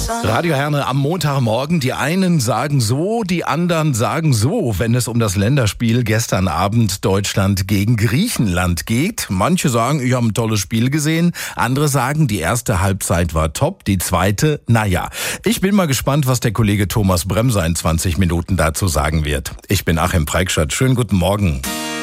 Radio Herne am Montagmorgen. Die einen sagen so, die anderen sagen so, wenn es um das Länderspiel gestern Abend Deutschland gegen Griechenland geht. Manche sagen, ich habe ein tolles Spiel gesehen. Andere sagen, die erste Halbzeit war top, die zweite, naja. Ich bin mal gespannt, was der Kollege Thomas Bremser in 20 Minuten dazu sagen wird. Ich bin Achim Preikschat. Schönen guten Morgen.